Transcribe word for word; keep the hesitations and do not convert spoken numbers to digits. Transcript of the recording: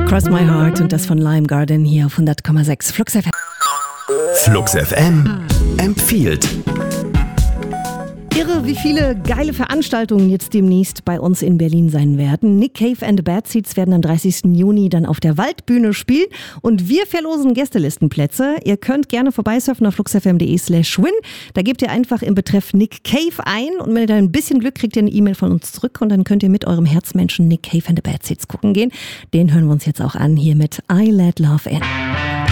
Cross My Heart und das von Lime Garden hier auf hundert Komma sechs Flux F M. Flux F M empfiehlt. Irre, wie viele geile Veranstaltungen jetzt demnächst bei uns in Berlin sein werden. Nick Cave and the Bad Seeds werden am dreißigsten Juni dann auf der Waldbühne spielen und wir verlosen Gästelistenplätze. Ihr könnt gerne vorbeisurfen auf fluxfm.de slash win. Da gebt ihr einfach im Betreff Nick Cave ein und wenn ihr dann ein bisschen Glück kriegt, ihr eine E-Mail von uns zurück und dann könnt ihr mit eurem Herzmenschen Nick Cave and the Bad Seeds gucken gehen. Den hören wir uns jetzt auch an hier mit I Let Love In.